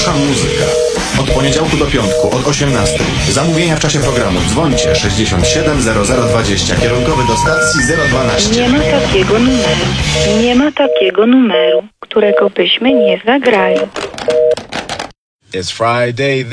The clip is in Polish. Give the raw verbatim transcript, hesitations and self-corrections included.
Nasza muzyka. Od poniedziałku do piątku, od osiemnastej. Zamówienia w czasie programu. Dzwońcie sześćdziesiąt siedem zero zero dwadzieścia. Kierunkowy do stacji zero dwanaście. Nie ma takiego numeru. Nie ma takiego numeru, którego byśmy nie zagrali. It's Friday.